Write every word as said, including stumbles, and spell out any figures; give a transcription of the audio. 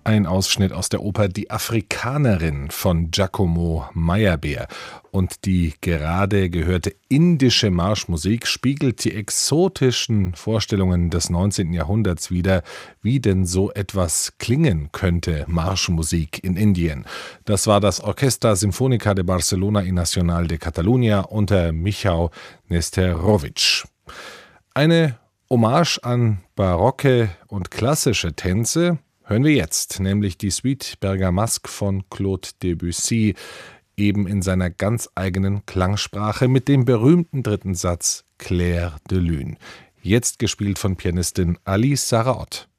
Ein Ausschnitt aus der Oper Die Afrikanerin von Giacomo Meyerbeer. Und die gerade gehörte indische Marschmusik spiegelt die exotischen Vorstellungen des neunzehnten Jahrhunderts wider, wie denn so etwas klingen könnte, Marschmusik in Indien. Das war das Orquesta Sinfónica de Barcelona y Nacional de Catalunya unter Michał Nesterovich. Eine Hommage an barocke und klassische Tänze hören wir jetzt, nämlich die Suite Bergamasque von Claude Debussy, eben in seiner ganz eigenen Klangsprache mit dem berühmten dritten Satz Clair de Lune. Jetzt gespielt von Pianistin Alice Sarraute.